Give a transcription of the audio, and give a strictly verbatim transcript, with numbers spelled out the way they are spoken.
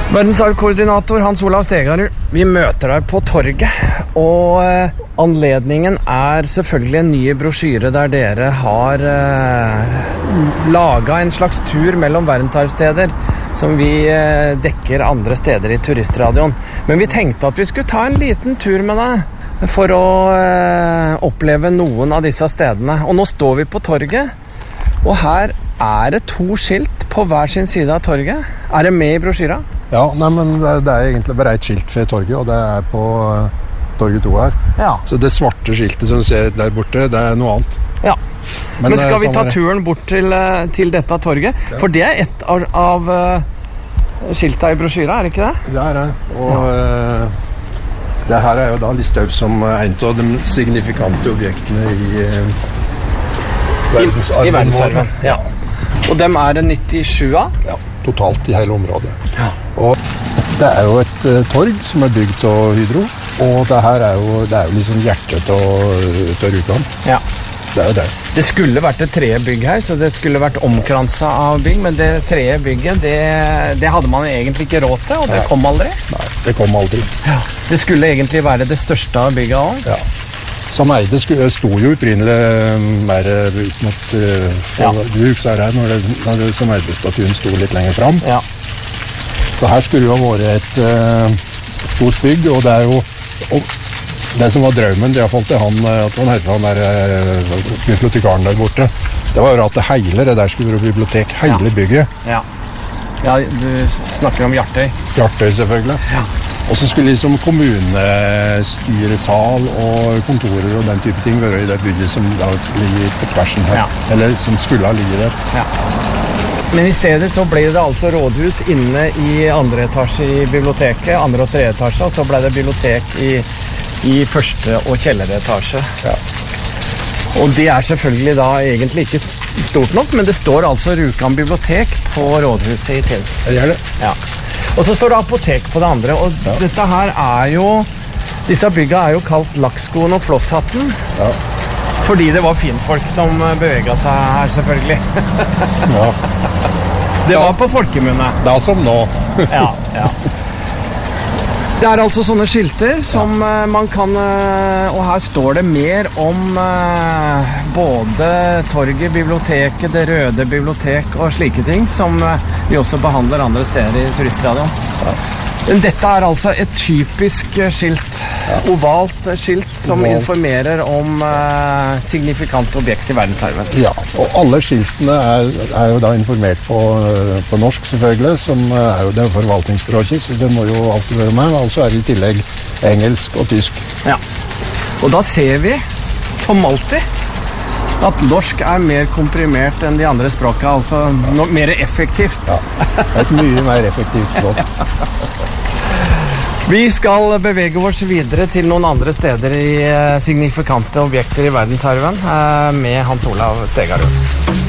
Verdensarvkoordinator Hans Olav Stegarud, vi møter deg på torget, og eh, anledningen er selvfølgelig en ny brosjyre der dere har eh, laget en slags tur mellom verdensarvsteder som vi eh, dekker andre steder i turistradioen. Men vi tenkte at vi skulle ta en liten tur med deg for å eh, oppleve noen av disse stedene. Og nå står vi på torget, og her er det to skilt på hver sin side av torget. Er det med i brosjyra? Ja, nei, men det, det er egentlig bare et skilt ved torget, og det er på uh, torget to her. Ja. Så det svarte skiltet som du ser der borte, det er noe annet. Ja. Men, men skal uh, vi ta sånn turen bort til, uh, til dette torget? Ja. For det er et av, av uh, skilta i brosjyra, er det ikke det? Det er det, og ja. uh, det her er jo da listet opp som en av de signifikante objektene i uh, verdensarven. I, i verdensarven, ja. Og dem er det nittisju av? Ja, totalt i hele området. Ja. Og det er jo et uh, torg som er bygd av Hydro, og det her er jo, det er jo liksom hjertet av Rjukan. Ja. Det er jo det. Det skulle vært et trebygg her, så det skulle vært omkranset av bygg, men det tredje bygget, det, det hadde man egentlig ikke råd til, og det kom aldri. Nei, det kom aldri. Ja. Det skulle egentlig være det største av bygget også. Ja. Som Eide sto jo opprinnelig mer ut mot uh, ja. Du husker her når, det, når det, som Eide-statuen sto litt lenger fram. Ja. Så her skulle jo ha vært et uh, stort bygg, og det er jo og det som var drømmen, det har fått til han, at han heter han der uh, bibliotekaren der borte, det var jo at det hele det der skulle være bibliotek, hele ja. bygget. Ja. Ja, du snakker om Hjartøy. Hjartøy, selvfølgelig. Ja. Og så skulle liksom kommunestyresal og kontorer og den type ting være i det bygget som da ligger på tversen her. Ja. Eller som skulle ha ligget der. Ja. Men i stedet så ble det altså rådhus inne i andre etasje i biblioteket, andre og tredje etasje, og så ble det bibliotek i, i første og kjellere etasje. Ja. Og det er selvfølgelig da egentlig ikke stort nok, men det står altså Rjukan bibliotek på rådhuset i til. Det gjør det. Ja. Og så står det apotek på det andre, og ja. Dette her er jo, disse bygga er jo kalt Lakkskoen og Flosshatten. Ja. Fordi det var finfolk som beveget seg her, selvfølgelig. Ja. Det var på folkemunne. Det er som nå. Ja, ja. Det er altså sånne skilter som ja. Man kan, og her står det mer om både torget, biblioteket, det røde bibliotek og slike ting, som vi også behandler andre steder i turistradioen. Ja. Men dette er altså et typisk skilt, ja. Ovalt skilt, som Ovalt. Informerer om uh, signifikante objekt i verdensarven. Ja, og alle skiltene er, er jo da informert på, på norsk, selvfølgelig, som er jo det forvaltningsspråket, så det må jo alltid være med, altså er det i tillegg engelsk og tysk. Ja, og da ser vi, som alltid, at norsk er mer komprimert enn de andre språkene, altså no, mer effektivt. Ja, et mye mer effektivt språk. Vi skal bevege oss videre til noen andre steder i signifikante objekter i verdensarven med Hans Olav Stegarud.